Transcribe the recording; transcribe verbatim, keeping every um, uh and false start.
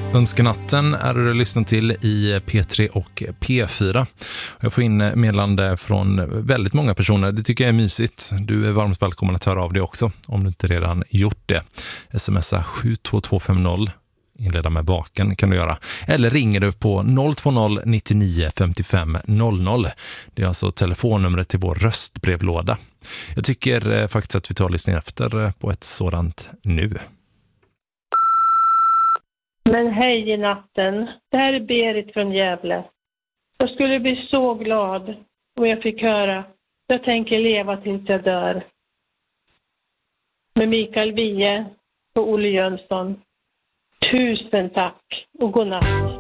Önskenatten är det du lyssnar till i P tre och P fyra. Jag får in meddelande från väldigt många personer. Det tycker jag är mysigt. Du är varmt välkommen att höra av dig också om du inte redan gjort det. Smsa sju två två fem noll. Inleda med vaken kan du göra. Eller ringer du på noll två noll nittionio femtiofem noll noll. Det är alltså telefonnumret till vår röstbrevlåda. Jag tycker faktiskt att vi tar och lyssnar efter på ett sådant nu. Men hej i natten. Det här är Berit från Gävle. Jag skulle bli så glad om jag fick höra. Jag tänker leva tills jag dör. Med Mikael Wiehe och Olle Jönsson. Tusen tack och god natt.